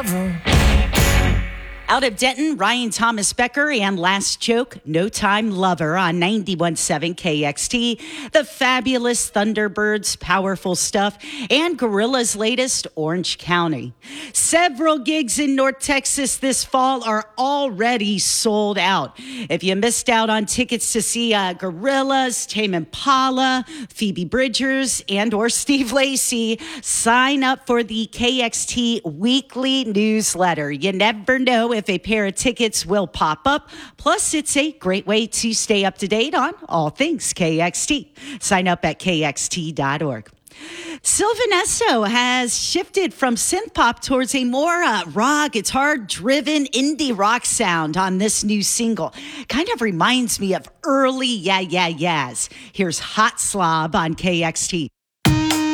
Out of Denton, Ryan Thomas Becker and Last Joke, No Time Lover on 91.7 KXT. The fabulous Thunderbirds, Powerful Stuff, and Gorilla's latest, Orange County. Several gigs in North Texas this fall are already sold out. If you missed out on tickets to see Gorillaz, Tame Impala, Phoebe Bridgers, and or Steve Lacy, sign up for the KXT weekly newsletter. You never know if a pair of tickets will pop up. Plus, it's a great way to stay up to date on all things KXT. Sign up at kxt.org. Sylvan Esso has shifted from synth pop towards a more raw, guitar-driven indie rock sound on this new single. Kind of reminds me of early Yeah Yeah Yeahs. Here's Hot Slob on KXT.